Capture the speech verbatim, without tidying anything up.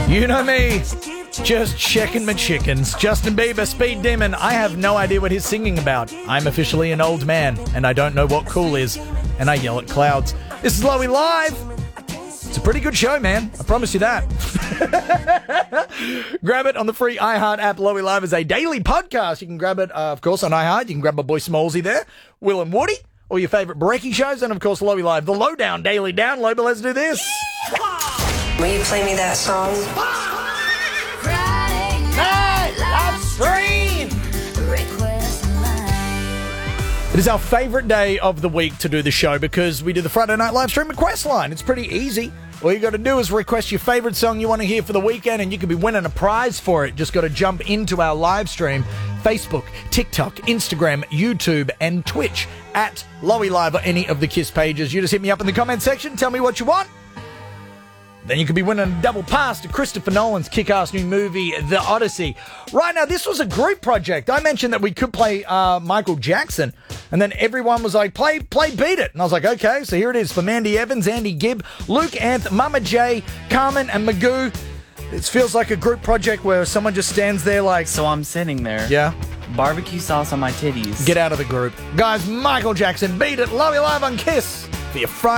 You know me, just checking my chickens. Justin Bieber, Speed Demon. I have no idea what he's singing about. I'm officially an old man, and I don't know what cool is, and I yell at clouds. This is Lowy Live. It's a pretty good show, man. I promise you that. Grab it on the free iHeart app. Lowy Live is a daily podcast. You can grab it, uh, of course, on iHeart. You can grab my boy Smallsy there, Will and Woody, all your favourite breaking shows, and, of course, Lowy Live, the lowdown daily download. But let's do this. Will you play me that song? Friday night live stream. It is our favourite day of the week to do the show because we do the Friday night live stream request line. It's pretty easy. All you got to do is request your favourite song you want to hear for the weekend, and you could be winning a prize for it. Just got to jump into our live stream, Facebook, TikTok, Instagram, YouTube, and Twitch at Lowy Live or any of the KISS pages. You just hit me up in the comment section, tell me what you want. Then you could be winning a double pass to Christopher Nolan's kick-ass new movie, The Odyssey. Right now, this was a group project. I mentioned that we could play uh, Michael Jackson, and then everyone was like, play, play, beat it. And I was like, okay, so here it is for Mandy Evans, Andy Gibb, Luke Anth, Mama J, Carmen, and Magoo. It feels like a group project where someone just stands there like... So I'm sitting there. Yeah. Barbecue sauce on my titties. Get out of the group. Guys, Michael Jackson, beat it. Lowy Live on KISS for your Friday.